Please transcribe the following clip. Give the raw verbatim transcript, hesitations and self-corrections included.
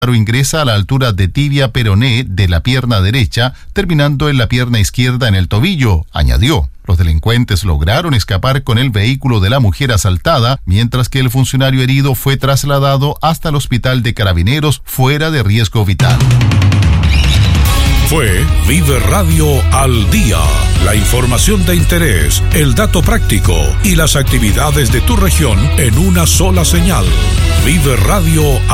ingresa a la altura de tibia peroné de la pierna derecha, terminando en la pierna izquierda en el tobillo, añadió. Los delincuentes lograron escapar con el vehículo de la mujer asaltada, mientras que el funcionario herido fue trasladado hasta el hospital de Carabineros fuera de riesgo vital. Fue Vive Radio al Día. La información de interés, el dato práctico y las actividades de tu región en una sola señal. Vive Radio